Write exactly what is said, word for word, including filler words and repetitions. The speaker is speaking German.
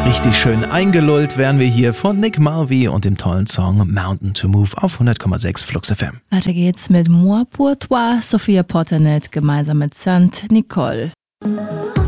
Richtig schön eingelullt werden wir hier von Nick Mulvey und dem tollen Song Mountain to Move auf hundert Komma sechs Flux F M. Weiter geht's mit Moi pour toi, Sophia Potternet gemeinsam mit Saint Nicole.